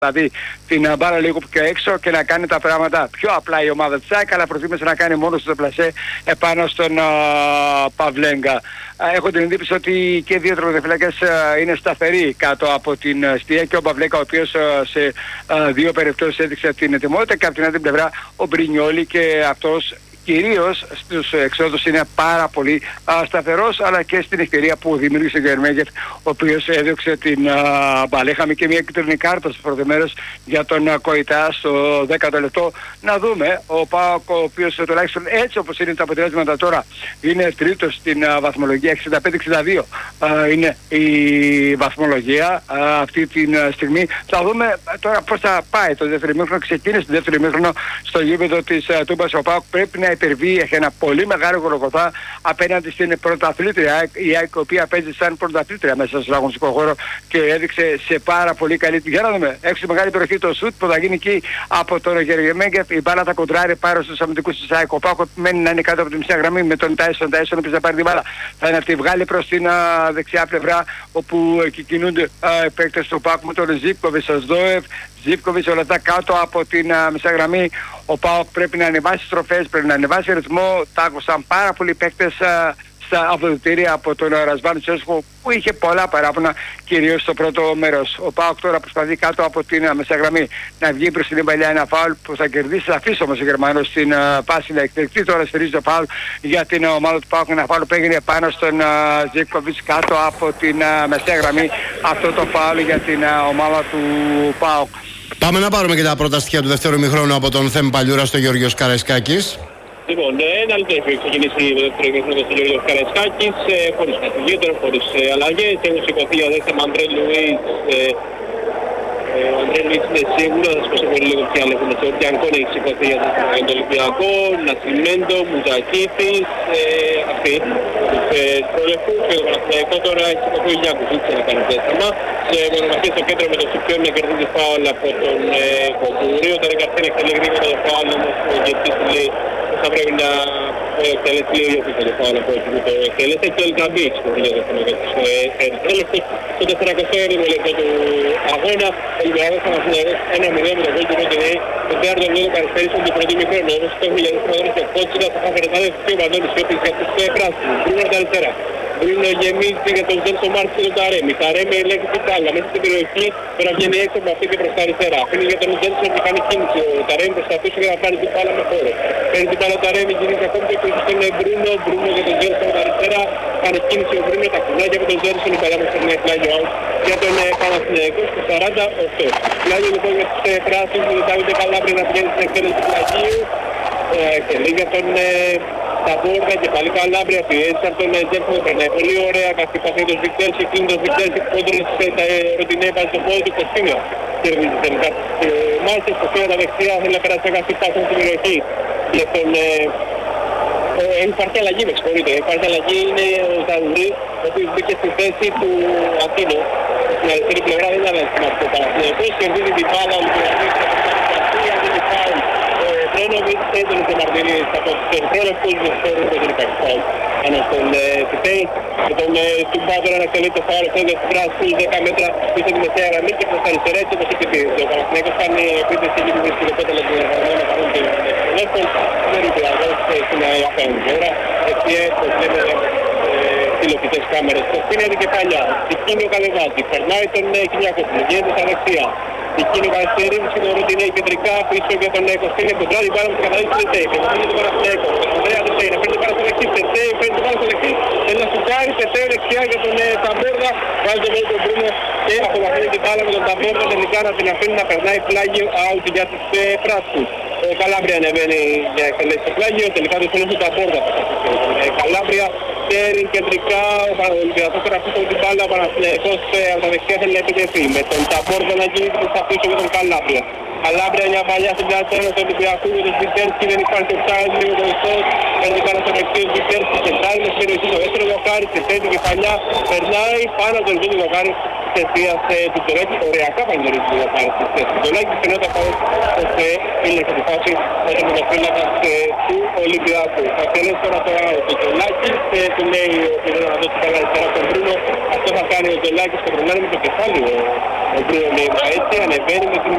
δηλαδή την μπάλα λίγο πιο έξω και να κάνει τα πράγματα πιο απλά η ομάδα της ΑΕΚ, αλλά προτίμησε να κάνει μόνο στο πλασέ επάνω στον Παυλέγκα. Έχω την εντύπωση ότι και οι δύο τερματοφύλακες είναι σταθεροί κάτω από την στία, και ο Παυλέγκα, ο οποίος σε δύο περιπτώσεις έδειξε την ετοιμότητα, και από την άλλη πλευρά ο Μπρινιόλι, και αυτός κυρίως στους εξόδους είναι πάρα πολύ σταθερός, αλλά και στην ευκαιρία που δημιούργησε ο Γερμέγεφ, ο οποίος έδιωξε την μπάλα. Είχαμε και μια κίτρινη κάρτα στις πρώτες μέρες για τον Κοϊτά στο 10ο λεπτό. Να δούμε, ο ΠΑΟΚ, ο οποίος τουλάχιστον έτσι όπως είναι τα αποτελέσματα τώρα, είναι τρίτος στην βαθμολογία, 65-62 είναι η βαθμολογία αυτή τη στιγμή. Θα δούμε τώρα πώς θα πάει το δεύτερο ημίχρονο. Ξεκίνησε το δεύτερο ημίχρονο στο γήπεδο της Τούμπας. Ο ΠΑΟΚ πρέπει να υπερβεί, έχει ένα πολύ μεγάλο γολγοθά απέναντι στην πρωταθλήτρια, η ΑΕΚ, η οποία παίζει σαν πρωταθλήτρια μέσα στον αγωνιστικό χώρο και έδειξε σε πάρα πολύ καλή. Για να δούμε, έξω μεγάλη περιοχή το σουτ που θα γίνει εκεί από τον Γερμέγεφ. Η μπάλα θα κοντράρει πάρα στους αμυντικούς της ΑΕΚ. Ο ΠΑΟΚ μένει να είναι κάτω από τη μισή γραμμή με τον Τάισον, ο οποίος θα πάρει την μπάλα. Θα τη βγάλει προς την δεξιά πλευρά, όπου εκεί κινούνται οι παίκτες του ΠΑΟΚ με τον Ζίβκοβιτς, ο Σδόεφ. Ζίβκοβιτς όλα αυτά κάτω από την μισά γραμμή. Ο ΠΑΟΚ πρέπει να ανεβάσει στροφές, πρέπει να ανεβάσει ρυθμό. Τα άκουσαν πάρα πολλοί παίκτες στα αποδυτήρια από τον Ρασβάν Τσέσκο, που είχε πολλά παράπονα, κυρίως στο πρώτο μέρος. Ο ΠΑΟΚ τώρα προσπαθεί κάτω από την μεσαγραμμή να βγει προς την παλιά ένα φάουλ που θα κερδίσει. Θα αφήσει όμως ο Γερμανός στην πάση να εκτελεστεί. Τώρα στηρίζει το φάουλ για την ομάδα του ΠΑΟΚ. Ένα φάουλ που έγινε πάνω στον Ζίβκοβιτς κάτω από την μεσαγραμμή. Αυτό το φάουλ για την ομάδα του ΠΑΟΚ. Πάμε να πάρουμε και τα πρώτα στοιχεία του δεύτερου ημιχρόνου από τον Θέμη Παλιούρα στο Γεώργιος Καραϊσκάκης. Λοιπόν, ένα λεπτό έχει ξεκινήσει το δεύτερο ημίχρονο στο Γεώργιος Καραϊσκάκης, χωρίς κάτι ιδιαίτερο, χωρίς αλλαγές. Έχουν σηκωθεί αδέστα με Αντρέ Λουίς. Ο Αντρέ Λουίς είναι σίγουρα, θα σκοτώσει πολύ λίγο πια άλλο. Ο Τιανκόν έχει σηκωθεί για τον Ολυμπιακό, Νασιμέντο, Μουζακίτης, αυτοί. Προλεφού και το Παναθηναϊκό τώρα έχει σηκωθεί ο Γιάκους, ήθελε να κάνει τέσταμα. Σε μονομαχία στο κέντρο με τον Σιπιόν να κερδίζει φάουλ από τον Κοκουρίο. Τώρα η Καρθίνα εκτελεί γρήγορα το φάουλ, όμως ο Γετής λέει θα πρέπει να εκτελέσει λίγο για το φάουλ από εκεί που το εκτελέσει. Και ο Ελκαμπή εξυπηρετεί για το θέμα για τους Έρθες. Στο 47ο λεπτό του αγώνα, ο Ολυμπιακός Παναθηναϊκός 1-0 με τον γκολ του Ροντινέη. Τον Τέαρτο λίγο καθυστέρησε τον πρώτο μικρόνο, όμως το έχει για τους προεδρούς και κότσινα θα φέρει τα δεύτερα και ο Βαντώνης και για τους πράσινους. Μπρούνο τα αριστερά. Μπρούνο γεμίζει για τον Ζέλσο Μάρτς και τον Ταρέμι. Ταρέμι ελέγχει την μπάλα μέσα στην περιοχή, τώρα βγαίνει έξω με αυτή και προς τα αριστερά. Αφήνει για τον Ζέλσο που κάνει κίνηση. Ο Ταρέμι προσπαθούσε για να πάρει την μπάλα με χώρο. Παίρνει την μπάλα ο Ταρέμι, γυρίζει ακόμη και πίσω στον Μπρούνο. Μπρούνο για τον Ζέλσο με τα αριστερά. Κάνει κίνηση ο Μπρούνο, τα κουνάκια από τον Ζέλσο, η μπάλα μέσα στην πλάγιο out για τον Παναθηναϊκό στο 48. Πλάγιο λοιπόν για τους πράσινους με τον Ντάβιντε Καλάμπρη να πηγαίνει στην εκτέλεση του πλαγίου. Εκτελεί για τον Ταμπόρκα και πάλι Καλάμπρια, πιέζει από τον Τζέφο, περνάει πολύ ωραία, καθυπαθεί τον Βικτέλση, κλείνει τον Βικτέλση, κόντρος τα Ροντινέ, βάζει το πόδι του, Κωστίνιο κερδίζει τελικά. Μάλιστα στο φύλλο τα δεξιά, θέλει να περάσει ένα καθυπάσιο στην περιοχή για τον... Υπάρχει αλλαγή, με συγχωρείτε, υπάρχει αλλαγή, είναι ο Ζαουρί, ο οποίος μπήκε στη θέση του Ακίνο. Στην αριστερή πλευρά δεν ήταν σημαντικό Παναθηναϊκός, κερδίζει την μπάλα, ο Τρένοβιτς έντονος ο Μαρτινίδης από τους περιφέρειες που είναι σφαίρος που δεν υπάρχει φάουλ πάνω στον Τιτέι. Και τον Τουμπάτορα να εκτελεί το φάουλ αυτό για τους πράσινους 10 μέτρα πίσω τη μεσαία γραμμή και προς τα αριστερά έτσι όπως είχε πει. Ο Παναθηναϊκός κάνει επίθεση εκεί που βρίσκεται πότε να την εργαζόμενα καθόλου και ελεύθερον. Δεν είναι πειραγός στην απέναντι τώρα. Έτσι όπως λέμε τηλεοπτικές κάμερες. Το σπίνεται και παλιά. Τικίνιο Καλεβάτη. Περνάει τον Κυριακόπουλο. Γίνεται στα δεξιά. Τικίνιο Καλεστερίνης και τον Ροντινέη κεντρικά πίσω για τον Κωστίνιο. Τον τράδει πάρα με την καταλήξη του Τετέι. Πετύχει τον Παναθηναϊκό. Τον Ανδρέα Τετέι. Να παίρνει πάρα στο δεξί. Τετέι παίρνει το πάνω στο δεξί. Θέλει να σουτάρει. Τετέι δεξιά για τον Ταμπόρδα. Βάζει τον Μέλτο Μπρούνο και απομακρύνει την μπάλα με τον Ταμπόρδα. Τελικά να την αφήνει να περνάει πλάγιο out για τους πράσινους. Ο Καλάμπρια ανεβαίνει για εκτελέσει στο πλάγιο. Τελικά το θέλει τον Ταμπόρδα. Καλάμπρια. Τέριν κεντρικά, ο Ολυμπιακός τώρα πίσω την μπάλα, ο Παναθηναϊκός από τα δεξιά θέλει να επιτεθεί. Με τον Ταμπόρδο να γίνει προς τα πίσω για τον Καλάμπρια. Καλάμπρια μια παλιά στην πλάτη του Ολυμπιακού για τον Βιτέρσκι, δεν υπάρχει ο Ψάρης, λίγο το ιστός. Παίρνει πάνω στο δεξί του Βιτέρσκι, κεντράει με στην περιοχή το δεύτερο δοκάρι, σε τέτοια και παλιά. Περνάει πάνω από τον Βιτέρσκι δοκάρι εξαιτίας του Τζολάκη, οριακά πανηγυρίζει για πάρει τις θέσεις. Ο Τζολάκης φαινόταν πάντως ώστε είναι σε τη φάση ο τερματοφύλακας του Ολυμπιακού. Θα τελέσει τώρα ο Τζολάκης, του λέει ότι δεν θα δώσει καλά αριστερά στον Μπρούνο. Αυτό θα κάνει ο Τζολάκης, το προβλάνει με το κεφάλι ο Μπρούνο, έτσι ανεβαίνει με την